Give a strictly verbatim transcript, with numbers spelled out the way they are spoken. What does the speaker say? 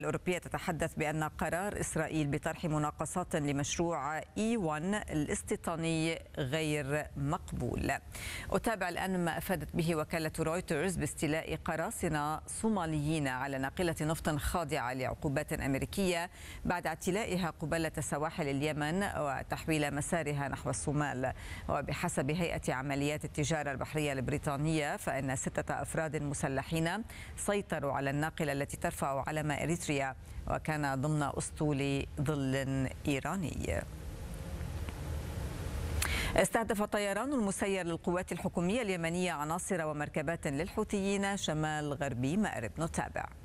الأوروبية تتحدث بأن قرار إسرائيل بطرح مناقصات لمشروع إي واحد الاستيطاني غير مقبول. أتابع الآن ما أفادت به وكالة رويترز باستيلاء قراصنة صوماليين على ناقلة نفط خاضعة لعقوبات أمريكية بعد اعتلائها قبالة سواحل اليمن وتحويل مسارها نحو الصومال. وبحسب هيئة عمليات التجارة البحرية البريطانية فإن ستة أفراد مسلحين سيطروا على الناقلة التي ترفع علم إريتريا وكان ضمن أسطول ظل إيراني. استهدف الطيران المسير للقوات الحكومية اليمنية عناصر ومركبات للحوثيين شمال غربي مأرب. نتابع.